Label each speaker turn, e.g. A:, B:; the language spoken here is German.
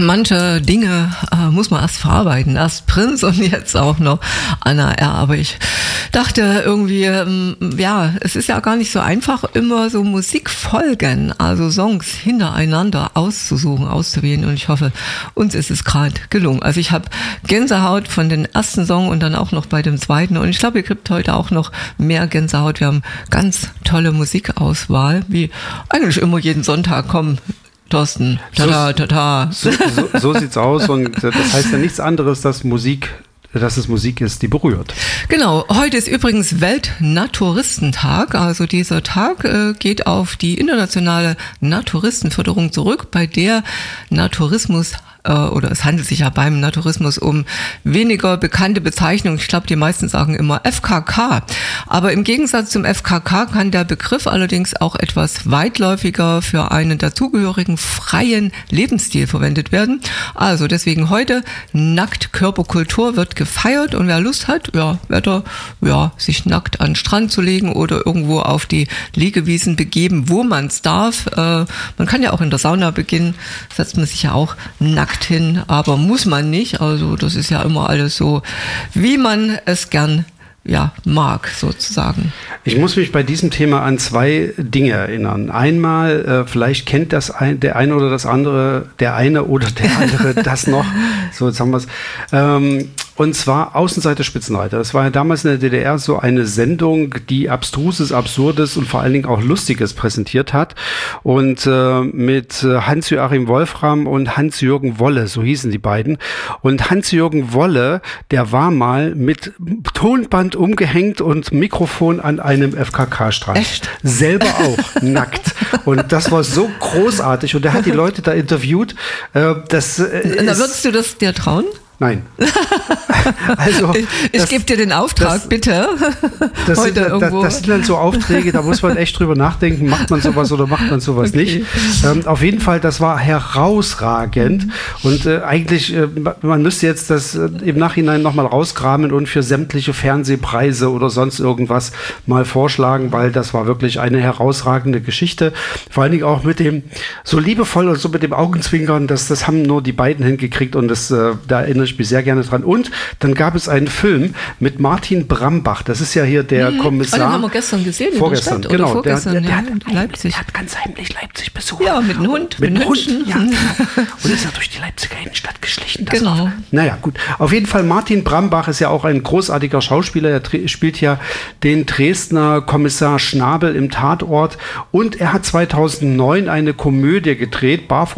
A: manche Dinge muss man erst verarbeiten. Erst Prince und jetzt auch noch Anna R. Aber ich dachte irgendwie, es ist ja gar nicht so einfach, immer so Musikfolgen, also Songs hintereinander auszusuchen, auszuwählen. Und ich hoffe, uns ist es gerade gelungen. Also ich habe Gänsehaut von den ersten Song und dann auch noch bei dem zweiten. Und ich glaube, ihr kriegt heute auch noch mehr Gänsehaut. Wir haben ganz tolle Musikauswahl, wie eigentlich immer jeden Sonntag kommen. Thorsten, tada.
B: So sieht's aus und das heißt ja nichts anderes, dass es Musik ist, die berührt.
A: Genau, heute ist übrigens Weltnaturistentag, also dieser Tag geht auf die internationale Naturistenförderung zurück, bei der Naturismus oder es handelt sich ja beim Naturismus um weniger bekannte Bezeichnungen. Ich glaube, die meisten sagen immer FKK. Aber im Gegensatz zum FKK kann der Begriff allerdings auch etwas weitläufiger für einen dazugehörigen freien Lebensstil verwendet werden. Also deswegen heute Nacktkörperkultur wird gefeiert und wer Lust hat, sich nackt an den Strand zu legen oder irgendwo auf die Liegewiesen begeben, wo man es darf. Man kann ja auch in der Sauna beginnen, setzt man sich ja auch nackt hin, aber muss man nicht. Also das ist ja immer alles so, wie man es gern mag, sozusagen.
B: Ich muss mich bei diesem Thema an zwei Dinge erinnern. Einmal, vielleicht kennt der eine oder der andere das noch. So, jetzt haben wir es. Und zwar Außenseiter Spitzenreiter. Das war ja damals in der DDR so eine Sendung, die Abstruses, Absurdes und vor allen Dingen auch Lustiges präsentiert hat. Und mit Hans-Joachim Wolfram und Hans-Jürgen Wolle, so hießen die beiden. Und Hans-Jürgen Wolle, der war mal mit Tonband umgehängt und Mikrofon an einem FKK-Strand.
A: Echt?
B: Selber auch, nackt. Und das war so großartig. Und er hat die Leute da interviewt.
A: Würdest du das dir trauen?
B: Nein. Also,
A: ich gebe dir den Auftrag, bitte.
B: Das sind dann so Aufträge, da muss man echt drüber nachdenken, macht man sowas oder macht man sowas nicht. Auf jeden Fall, das war herausragend. Und eigentlich, man müsste jetzt das im Nachhinein nochmal rauskramen und für sämtliche Fernsehpreise oder sonst irgendwas mal vorschlagen, weil das war wirklich eine herausragende Geschichte. Vor allen Dingen auch mit dem, so liebevoll und so mit dem Augenzwinkern, das haben nur die beiden hingekriegt und da erinnere ich mich sehr gerne dran. Und dann gab es einen Film mit Martin Brambach. Das ist ja hier der Kommissar.
A: Den haben wir gestern gesehen.
B: Vorgestern,
A: in der Stadt,
B: genau.
A: Oder vorgestern,
B: der
A: Leipzig.
B: Der hat ganz heimlich Leipzig besucht.
A: Ja, mit einem Hund.
B: Mit einem Hund, ja. Und ist ja durch die Leipziger Innenstadt geschlichen.
A: Genau.
B: Naja, gut. Auf jeden Fall, Martin Brambach ist ja auch ein großartiger Schauspieler. Er spielt ja den Dresdner Kommissar Schnabel im Tatort. Und er hat 2009 eine Komödie gedreht, Barfuß